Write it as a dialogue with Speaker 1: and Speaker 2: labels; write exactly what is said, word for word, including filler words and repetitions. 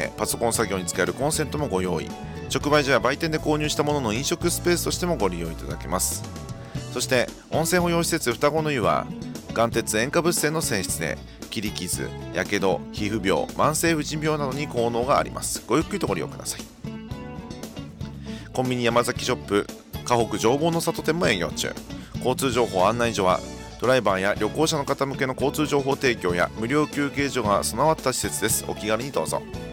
Speaker 1: めパソコン作業に使えるコンセントもご用意。直売所や売店で購入したものの飲食スペースとしてもご利用いただけます。そして温泉保養施設双子の湯は眼鉄塩化物泉の泉質で切り傷、やけど、皮膚病、慢性婦人病などに効能があります。ごゆっくりとご利用ください。コンビニ山崎ショップ河北情報の里店も営業中。交通情報案内所はドライバーや旅行者の方向けの交通情報提供や無料休憩所が備わった施設です。お気軽にどうぞ。